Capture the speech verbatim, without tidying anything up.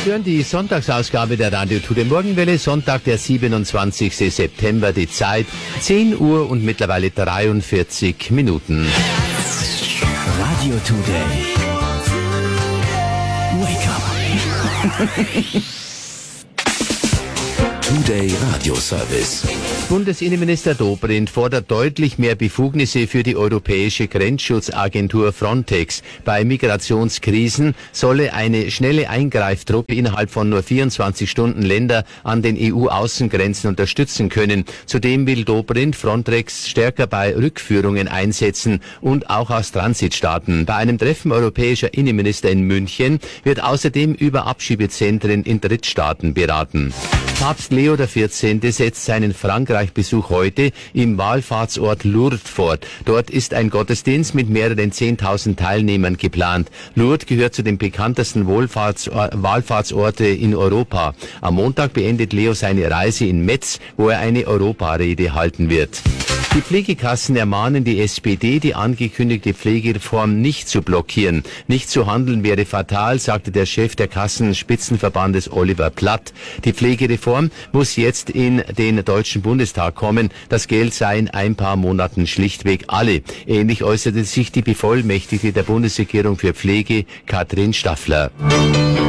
Hören die Sonntagsausgabe der Radio Tour Morgenwelle, Sonntag, der siebenundzwanzigster September, die Zeit zehn Uhr und mittlerweile dreiundvierzig Minuten. Radio Today. Wake up. Today Radio Service. Bundesinnenminister Dobrindt fordert deutlich mehr Befugnisse für die europäische Grenzschutzagentur Frontex. Bei Migrationskrisen solle eine schnelle Eingreiftruppe innerhalb von nur vierundzwanzig Stunden Länder an den E U-Außengrenzen unterstützen können. Zudem will Dobrindt Frontex stärker bei Rückführungen einsetzen und auch aus Transitstaaten. Bei einem Treffen europäischer Innenminister in München wird außerdem über Abschiebezentren in Drittstaaten beraten. Papst Leo der vierzehnte setzt seinen Frankreich-Besuch heute im Wallfahrtsort Lourdes fort. Dort ist ein Gottesdienst mit mehreren zehntausend Teilnehmern geplant. Lourdes gehört zu den bekanntesten Wallfahrtsorte in Europa. Am Montag beendet Leo seine Reise in Metz, wo er eine Europarede halten wird. Die Pflegekassen ermahnen die S P D, die angekündigte Pflegereform nicht zu blockieren. Nicht zu handeln wäre fatal, sagte der Chef der Kassenspitzenverbandes Oliver Platt. Die Pflegereform muss jetzt in den Deutschen Bundestag kommen. Das Geld sei in ein paar Monaten schlichtweg alle. Ähnlich äußerte sich die Bevollmächtigte der Bundesregierung für Pflege, Katrin Staffler.